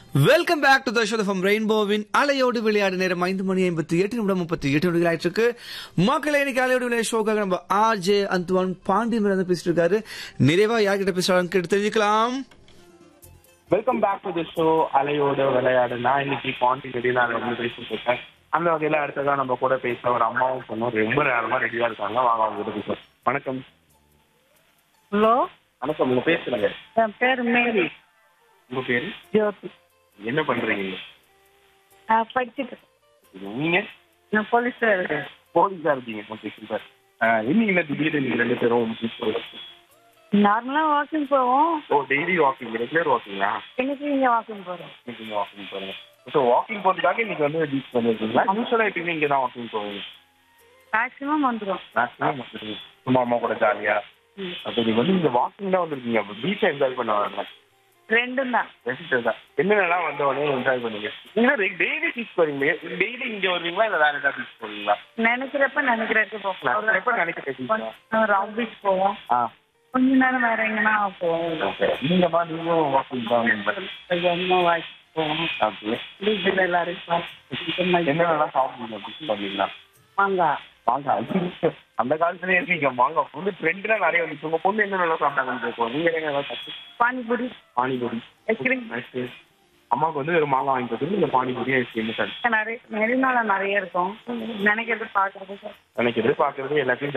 Welcome back to the show from ரெயின்போவின் அலையோடு விளையாடு நேரம் 5:58 ஆயிட்டு மக்களே. இன்னைக்கு அலையோடு விளையாடு ஷோக்காக நம்ம ஆர்ஜே அந்துவான் பாண்டியன் பேசிட்டு இருக்காரு. நிறைவா யார்கிட்ட பேசுறாங்க கேட்டு தெரிஞ்சுக்கலாம். Welcome back to the show அலையோட விளையாடு. நான் இன்னைக்கு பாண்டி வெளியில வந்து பேசிட்டு இருக்கேன். அந்த வகையில அடுத்ததான் நம்ம கூட பேச ஒரு அம்மாவும் சொன்னோம். ரொம்ப நேரமா ரெடியா இருக்காங்க. வாங்க அவங்க கிட்ட பேசுவோம். வணக்கம். ஹலோ, வணக்கம். உங்க பேர் சொல்லுங்க. என் பேர் மேரி. உங்க பேரு? ஜோதி. என்ன பண்றீங்க? படிச்சுட்டு இருக்கேன். நீங்க? நான் போலீஸ்ல இருக்கேன். போலீஸா இருக்கீங்க. Okay, super. இன்னைக்கு திடீர்னு நீங்க ரெண்டு பேரும் நார்மலா வாக்கிங் போவோம். ஓ, டெய்லி வாக்கிங், ரெகுலர் வாக்கிங்கா? இன்னைக்கு இங்க வாக்கிங் போறோம். இன்னைக்கு வாக்கிங் போறீங்க. ஸோ வாக்கிங் போறதுக்காக இன்னைக்கு வந்து பீச் பண்ணிருக்கீங்களா? யூஸ்வலா எப்பயுமே இங்கே தான் வாக்கிங் போவீங்க? மேக்ஸிமம் வந்துடும். மேக்ஸிமம் வந்துருக்கீங்க. சும்மா அம்மா கூட ஜாலியா. அப்போ நீங்க வந்து இந்த வாக்கிங் தான் வந்திருக்கீங்க. அப்போ பீச்சை என்ஜாய் பண்ண வரல? ரெண்டும் தான். என்னென்னலாம் வந்த உடனே என்ஜாய் பண்ணுங்க. நீங்க டெய்லி பீச் போறீங்க? டெய்லி இங்க வருவீங்களா இல்ல வேற ஏதாவது பீச் போவீங்களா? நினைக்கிறப்ப போவோம். எப்ப நினைக்கிறேன் ரவுண்ட் பீச் போவோம். கொஞ்ச நேரம் வேற எங்கன்னா போவோம். நீங்களும் வாக்கிங் தான் வாக்கிங் போவோம். பீச்சில் எல்லாரும் என்னென்னலாம் சாப்பிடுவீங்க பீச் பண்ணீங்களா? மாங்காய். மாங்காய் அந்த காலத்துல இருக்கீங்க. மாங்காய் பொண்ணு ட்ரெண்ட்ல நிறைய வந்துச்சு. உங்க பொண்ணு என்னென்ன சாப்பிட்டாங்கன்னு நீங்க என்ன சாப்பிட்டு? பானிபூரி. பானிபூரி, ஐஸ்கிரீம். அம்மாவுக்கு வந்து ஒரு மாங்காய் வாங்கி கொடுத்து இந்த பானிபூரி ஐஸ்கிரீம் சார் நிறைய மெரினால நிறைய இருக்கும். நினைக்கிறது பாக்குறது நினைக்கிறது பாக்குறது எல்லாத்தையும்